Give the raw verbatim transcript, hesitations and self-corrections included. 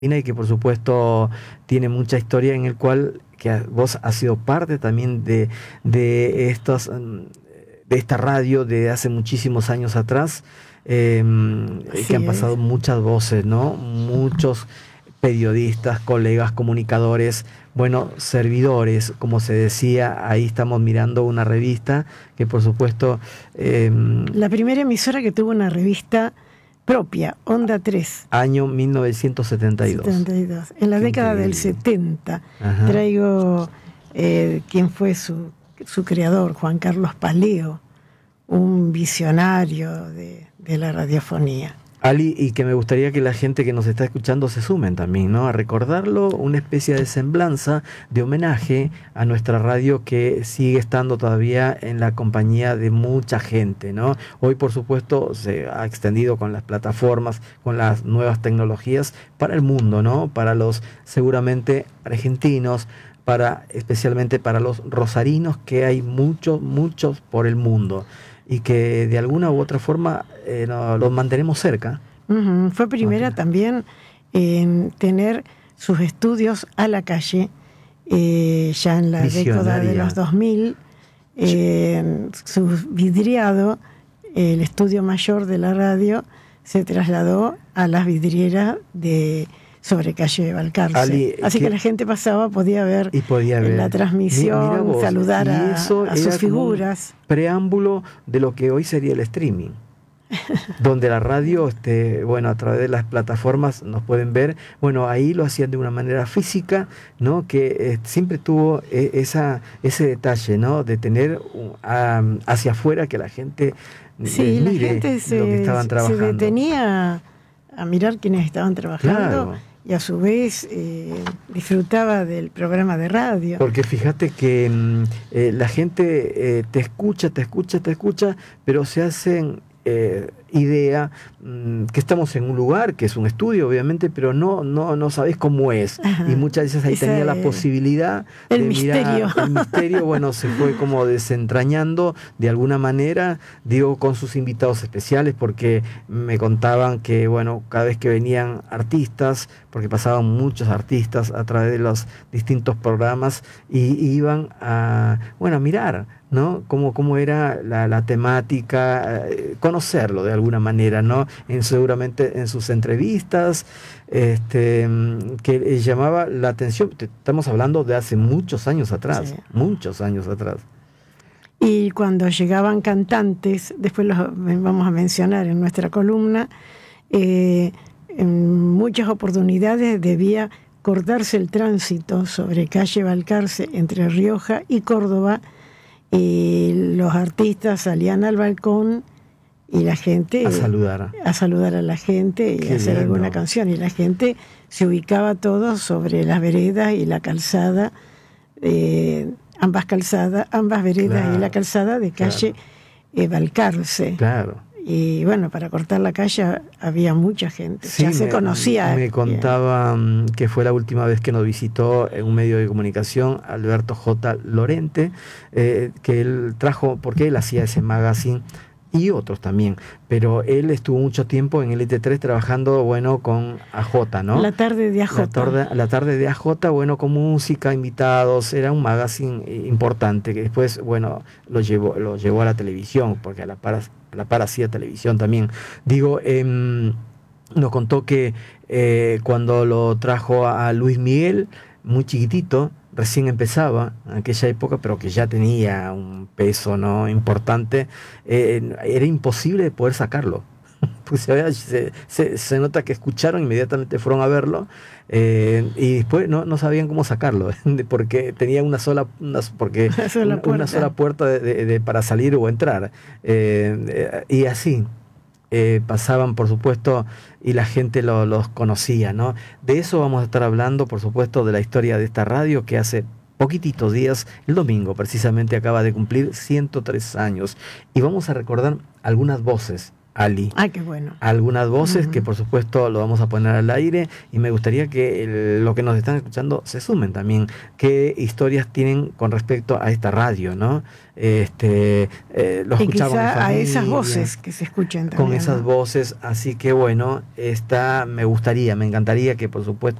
y que por supuesto tiene mucha historia en el cual que vos has sido parte también de, de estos de esta radio de hace muchísimos años atrás, eh, que han pasado es. muchas voces, ¿no? Muchos periodistas, colegas, comunicadores, bueno, servidores, como se decía. Ahí estamos mirando una revista que por supuesto... Eh, la primera emisora que tuvo una revista propia, Onda tres. Año mil novecientos setenta y dos. setenta y dos. En la Qué década increíble. del setenta. Ajá. Traigo eh, quién fue su, su creador, Juan Carlos Paleo, un visionario de, de la radiofonía. Ali, y que me gustaría que la gente que nos está escuchando se sumen también, ¿no? A recordarlo, una especie de semblanza, de homenaje a nuestra radio que sigue estando todavía en la compañía de mucha gente, ¿no? Hoy, por supuesto, se ha extendido con las plataformas, con las nuevas tecnologías para el mundo, ¿no? Para los seguramente argentinos, para especialmente para los rosarinos, que hay muchos, muchos por el mundo, y que de alguna u otra forma eh, no, los mantenemos cerca. Uh-huh. Fue primera okay. también en tener sus estudios a la calle, eh, ya en la década de los dos mil, eh, su vidriado, el estudio mayor de la radio, se trasladó a las vidrieras de sobre calle Balcarce. Ali, Así que, que la gente pasaba, podía ver, y podía ver. la transmisión, mira vos, saludar a, a sus figuras. Preámbulo de lo que hoy sería el streaming, donde la radio, este, bueno, a través de las plataformas nos pueden ver. Bueno, ahí lo hacían de una manera física, ¿no? Que eh, siempre tuvo eh, esa, ese detalle, ¿no? De tener um, hacia afuera que la gente sí, mire la gente se, lo que estaban trabajando. Se detenía a mirar quienes estaban trabajando. Claro. Y a su vez eh, disfrutaba del programa de radio. Porque fíjate que eh, la gente eh, te escucha, te escucha, te escucha, pero se hacen eh, idea mmm, que estamos en un lugar, que es un estudio obviamente, pero no no no sabés cómo es. Ajá. Y muchas veces ahí Esa, tenía la posibilidad el de misterio. mirar. El misterio, bueno, se fue como desentrañando de alguna manera, digo, con sus invitados especiales, porque me contaban que, bueno, cada vez que venían artistas, porque pasaban muchos artistas a través de los distintos programas, y, y iban a, bueno, a mirar, ¿no? Cómo, cómo era la, la temática, eh, conocerlo de alguna manera, ¿no? En, seguramente en sus entrevistas, este, que llamaba la atención. Estamos hablando de hace muchos años atrás, sí. muchos años atrás. Y cuando llegaban cantantes, después los vamos a mencionar en nuestra columna, eh, en muchas oportunidades debía cortarse el tránsito sobre calle Balcarce entre Rioja y Córdoba, y los artistas salían al balcón y la gente a saludar a saludar a la gente y Qué hacer lindo. alguna canción, y la gente se ubicaba todos sobre las veredas y la calzada, eh, ambas calzadas, ambas veredas claro, y la calzada de calle claro. eh, Balcarce. Claro. Y bueno, para cortar la calle había mucha gente, sí, ya me, se conocía. Me contaba bien. Que fue la última vez que nos visitó en un medio de comunicación Alberto J. Lorente, eh, que él trajo, porque él hacía ese magazine y otros también, pero él estuvo mucho tiempo en Elite tres trabajando, bueno, con A J, ¿no? La tarde de A J. La tarde, la tarde de A J, bueno, con música, invitados, era un magazine importante, que después, bueno, lo llevó, lo llevó a la televisión, porque a la par, a la par hacía televisión también. Digo, eh, nos contó que eh, cuando lo trajo a Luis Miguel, muy chiquitito, recién empezaba en aquella época, pero que ya tenía un peso, ¿no?, importante, eh, era imposible de poder sacarlo. Pues se, se, se nota que escucharon, inmediatamente fueron a verlo, eh, y después no, no sabían cómo sacarlo, porque tenía una sola, una, porque una sola una, puerta, una sola puerta de, de, de, para salir o entrar, eh, y así. Eh, pasaban, por supuesto, y la gente lo, los conocía, ¿no? De eso vamos a estar hablando, por supuesto, de la historia de esta radio, que hace poquititos días, el domingo precisamente, acaba de cumplir ciento tres años. Y vamos a recordar algunas voces Ali. Ah, qué bueno. Algunas voces Uh-huh. que por supuesto lo vamos a poner al aire, y me gustaría que el, lo que nos están escuchando se sumen también, qué historias tienen con respecto a esta radio, ¿no? Este, eh, lo y escuchamos quizá a esas voces que se escuchen también, con esas ¿no? voces, así que bueno, esta me gustaría, me encantaría que por supuesto